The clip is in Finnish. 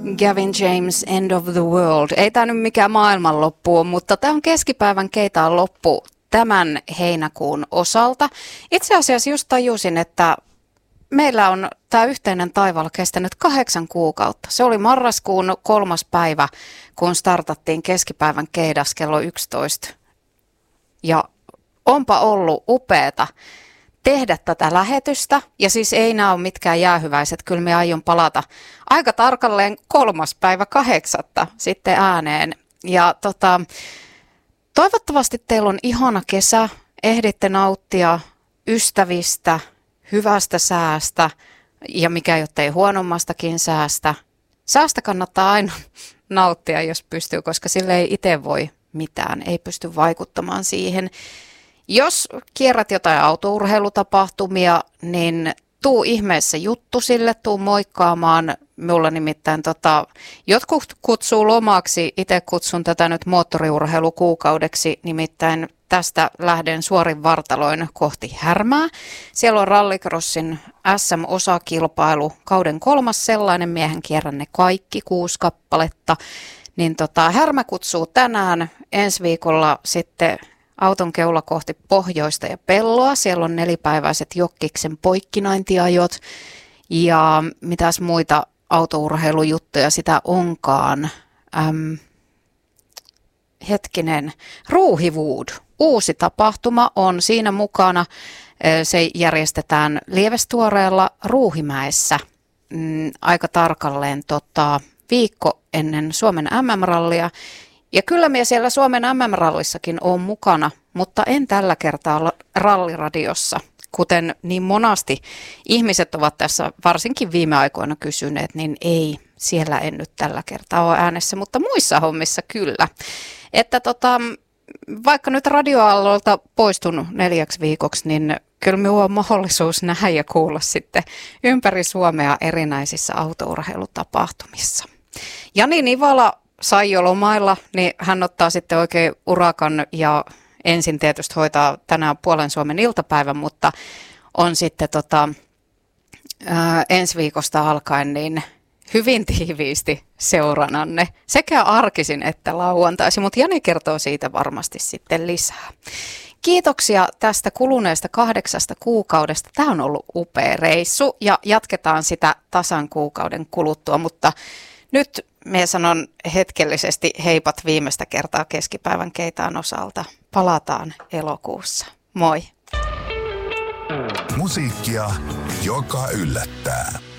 Gavin James, End of the World. Ei tämä nyt mikään maailmanloppu ole, mutta tämä on keskipäivän Keitaan loppu tämän heinäkuun osalta. Itse asiassa just tajusin, että meillä on tämä yhteinen taivaalla kestänyt 8 kuukautta. Se oli marraskuun 3. päivä, kun startattiin keskipäivän Keidas kello 11. Ja onpa ollut upeata tehdä tätä lähetystä, ja siis ei nämä ole mitkään jäähyväiset, kyllä me aion palata aika tarkalleen 3. päivä 8. sitten ääneen. Ja toivottavasti teillä on ihana kesä, ehditte nauttia ystävistä, hyvästä säästä, ja mikä jottei huonommastakin säästä. Säästä kannattaa aina nauttia, jos pystyy, koska sille ei itse voi mitään, ei pysty vaikuttamaan siihen. Jos kierrät jotain autourheilutapahtumia, niin tuu ihmeessä juttu sille, tuu moikkaamaan. Mulla nimittäin jotkut kutsuu lomaksi, itse kutsun tätä nyt moottoriurheilukuukaudeksi, nimittäin tästä lähden suorin vartaloin kohti Härmää. Siellä on rallycrossin SM-osakilpailu, kauden 3. sellainen, miehen kierrän ne kaikki 6 kappaletta. Niin Härmä kutsuu tänään, ensi viikolla sitten auton keula kohti pohjoista ja Pelloa. Siellä on 4-päiväiset Jokkiksen poikkinaintiajot ja mitäs muita autourheilujuttuja sitä onkaan. Ruuhiwood. Uusi tapahtuma on siinä mukana. Se järjestetään Lievestuoreella Ruuhimäessä aika tarkalleen viikko ennen Suomen MM-rallia. Ja kyllä minä siellä Suomen MM-rallissakin olen mukana, mutta en tällä kertaa ralliradiossa, kuten niin monasti ihmiset ovat tässä varsinkin viime aikoina kysyneet, niin ei, siellä en nyt tällä kertaa ole äänessä, mutta muissa hommissa kyllä. Että vaikka nyt radioaallolta poistun 4 viikoksi, niin kyllä minulla on mahdollisuus nähdä ja kuulla sitten ympäri Suomea erinäisissä autourheilutapahtumissa. Jani Nivala sai jo lomailla, niin hän ottaa sitten oikein urakan ja ensin tietysti hoitaa tänään puolen Suomen iltapäivän, mutta on sitten ensi viikosta alkaen niin hyvin tiiviisti seurananne sekä arkisin että lauantaisin, mutta Jani kertoo siitä varmasti sitten lisää. Kiitoksia tästä kuluneesta 8 kuukaudesta. Tämä on ollut upea reissu ja jatketaan sitä tasan kuukauden kuluttua, mutta nyt minä sanon hetkellisesti heipat viimeistä kertaa keskipäivän Keitaan osalta. Palataan elokuussa. Moi! Musiikkia, joka yllättää.